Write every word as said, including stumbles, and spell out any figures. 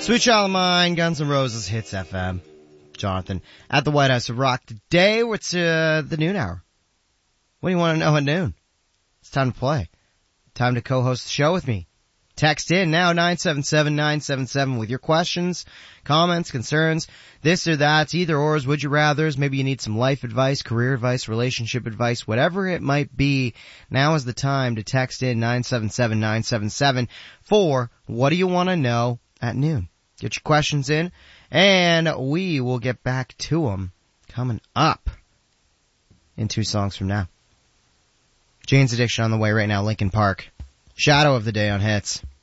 Sweet Child of Mine, Guns N' Roses, Hits F M. Jonathan at the White House of Rock. Today, it's uh, the noon hour. What do you want to know at noon? It's time to play. Time to co-host the show with me. Text in now, nine seven seven nine seven seven, with your questions, comments, concerns, this or that, either ors, would you rathers, maybe you need some life advice, career advice, relationship advice, whatever it might be. Now is the time to text in nine seven seven nine seven seven for what do you want to know at noon. Get your questions in, and we will get back to them coming up in two songs from now. Jane's Addiction on the way right now, Linkin Park. Shadow of the Day on Hits.